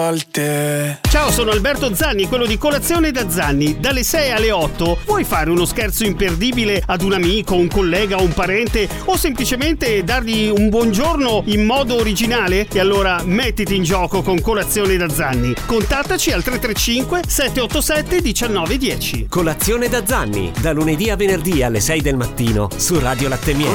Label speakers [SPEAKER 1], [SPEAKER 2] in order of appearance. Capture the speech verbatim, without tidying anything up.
[SPEAKER 1] Ciao, sono Alberto Zanni, quello di Colazione da Zanni. Dalle sei alle otto vuoi fare uno scherzo imperdibile ad un amico, un collega, un parente o semplicemente dargli un buongiorno in modo originale? E allora mettiti in gioco con Colazione da Zanni. Contattaci al tre tre cinque sette otto sette uno nove uno zero.
[SPEAKER 2] Colazione da Zanni, da lunedì a venerdì alle sei del mattino su Radio Latte Miele.